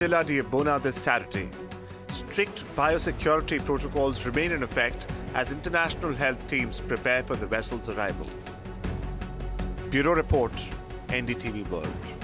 Stella d'Ibona this Saturday. Strict biosecurity protocols remain in effect as international health teams prepare for the vessel's arrival. Bureau Report, NDTV World.